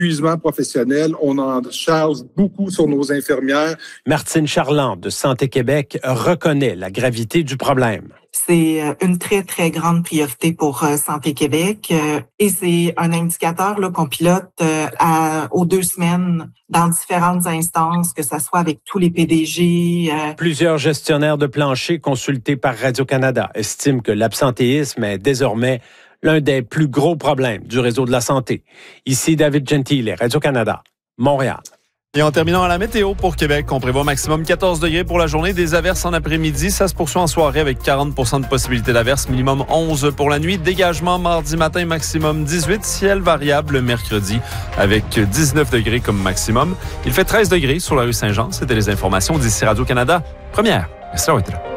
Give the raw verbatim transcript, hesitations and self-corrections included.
épuisement professionnel. On en charge beaucoup sur nos infirmières. Martine Charland de Santé Québec reconnaît la gravité du problème. C'est une très, très grande priorité pour euh, Santé Québec euh, et c'est un indicateur là, qu'on pilote euh, à, aux deux semaines dans différentes instances, que ce soit avec tous les P D G. Euh... Plusieurs gestionnaires de plancher consultés par Radio-Canada estiment que l'absentéisme est désormais l'un des plus gros problèmes du réseau de la santé. Ici David Gentile, Radio-Canada, Montréal. Et en terminant à la météo pour Québec, on prévoit maximum quatorze degrés pour la journée, des averses en après-midi. Ça se poursuit en soirée avec quarante pour cent de possibilité d'averses, minimum onze pour la nuit. Dégagement mardi matin, maximum dix-huit. Ciel variable mercredi avec dix-neuf degrés comme maximum. Il fait treize degrés sur la rue Saint-Jean. C'était les informations d'ici Radio-Canada. Première, c'est là.